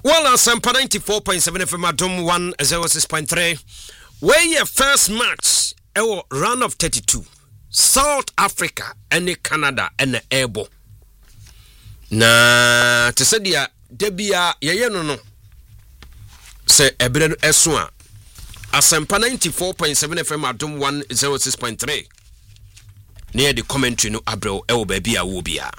Well, Sampa 94.7 FM Adom 106.3. Where your first match, our round of 32. South Africa and Canada and Ebo. Na te said ya debia ye no se ebrenu eso a Asempa 94.7 FM Adom 106.3 near the commentary no abro e wo ba bia wo bia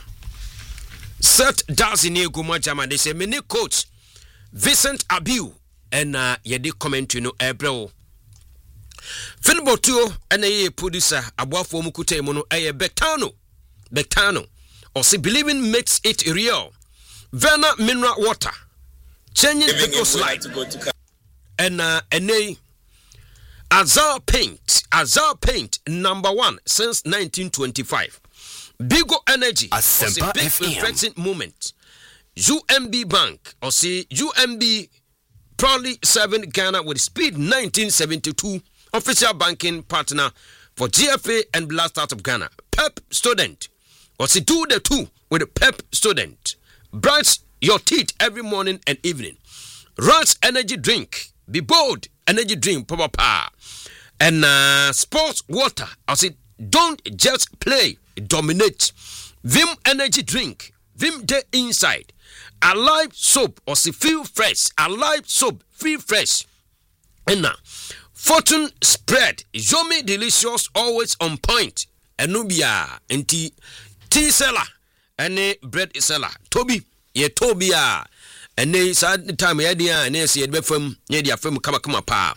set dazi ne guma jama de se mini coach Vincent Abiu and ye the commentary no ebro Philbotuo and a producer Abuafo Mukute Mono a Bectano or say believing makes it real. Verna mineral water changing people's life and a Azar paint number 1 since 1925. Bigo Energy or say big refreshing moment. UMB Bank or say UMB proudly serving Ghana with speed 1972. Official banking partner for GFA and Blast Out of Ghana. PEP student. Or see do the two with a PEP student. Brush your teeth every morning and evening. Rush energy drink. Be bold. Energy drink. Papa. And sports water. I say don't just play. Dominate. Vim energy drink. Vim day inside. Alive soap. Or see feel fresh. Alive soap. Feel fresh. And now. Fortune spread, Yomi delicious, always on point. Enubia, enti tea seller, ene bread seller. Toby, ye Tobia, ene sad time yedia, ene si edbefum, yedia fem kama pa.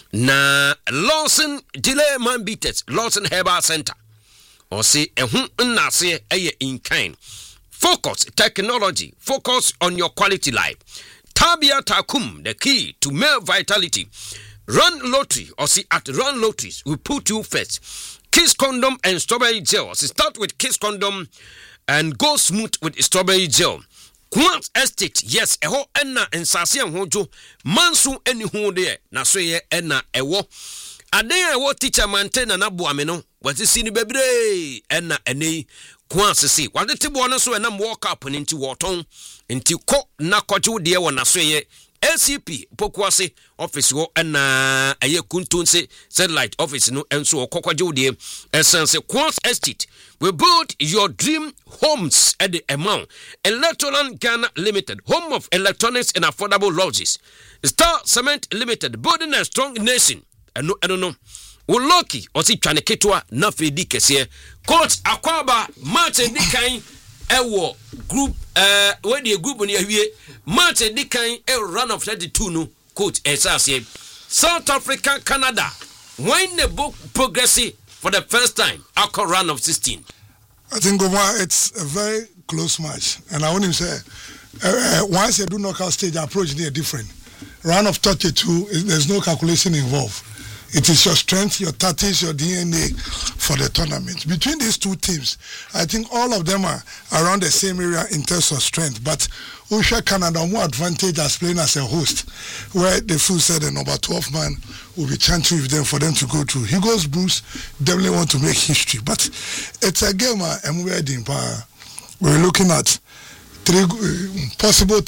Na Lawson delay man beaters, Lawson Herbal Center. Or say na se eye in kind. Focus technology, focus on your quality life. Tabia Takum, the key to male vitality. Run Lottery or see at Run Lotteries we put you first. Kiss condom and strawberry gel. So start with Kiss condom and go smooth with strawberry gel. Quant Estate, yes, a ho enna and Sasian Hojo, Mansu any ho there, na so ye enna ewo. Ade wo teacher maintain na abu ameno. What is in bebre enna ene Quant see. What the tibo na so enam walk up into waton into ko na kojo de wo na so ye. LCP Pokwase office wo na aye kuntunse satellite office no enso okokwaje de essence Quant Estate we build your dream homes at the amount. Electoral Ghana Limited, home of electronics and affordable lodges. Star Cement Limited, building a strong nation. I don't know. Uloki osi twaneketwa na fedi kese. Coach Akwaba Martin Dikan ewo group where the group ni awie match Dikan e run of 32 no coach esase South Africa Canada win the book progressive for the first time after run of 16. I think it's a very close match and I want to say once you do knockout stage approach they are different. Round of 32 there's no calculation involved. It is your strength, your tactics, your DNA for the tournament. Between these two teams, I think all of them are around the same area in terms of strength. But Usha Canada more advantage as playing as a host, where the full said the number 12 man will be chanting with them for them to go through. Hugo's Bruce definitely want to make history. But it's a game, we're looking at three possible